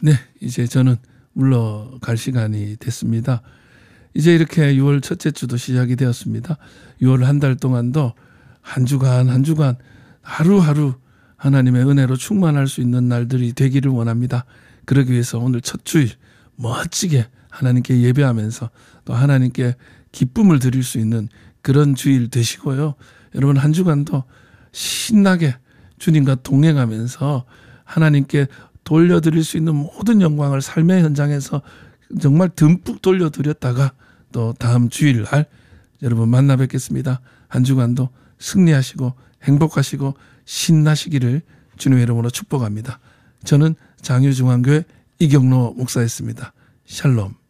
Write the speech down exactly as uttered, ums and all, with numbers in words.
네, 이제 저는 물러갈 시간이 됐습니다. 이제 이렇게 유월 첫째 주도 시작이 되었습니다. 유월 한 달 동안도 한 주간 한 주간 하루하루 하나님의 은혜로 충만할 수 있는 날들이 되기를 원합니다. 그러기 위해서 오늘 첫 주일 멋지게 하나님께 예배하면서 또 하나님께 기쁨을 드릴 수 있는 그런 주일 되시고요. 여러분 한 주간도 신나게 주님과 동행하면서 하나님께 돌려드릴 수 있는 모든 영광을 삶의 현장에서 정말 듬뿍 돌려드렸다가 또 다음 주일 날 여러분 만나 뵙겠습니다. 한 주간도 승리하시고 행복하시고 신나시기를 주님의 이름으로 축복합니다. 저는 장유중앙교회 이경로 목사였습니다. 샬롬.